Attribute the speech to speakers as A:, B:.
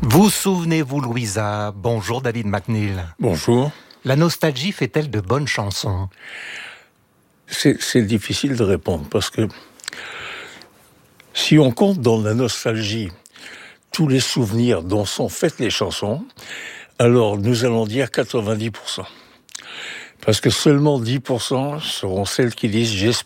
A: Vous souvenez-vous, Louisa? Bonjour, David McNeil.
B: Bonjour.
A: La nostalgie fait-elle de bonnes chansons?
B: C'est difficile de répondre parce que si on compte dans la nostalgie tous les souvenirs dont sont faites les chansons, alors nous allons dire 90%. Parce que seulement 10% seront celles qui disent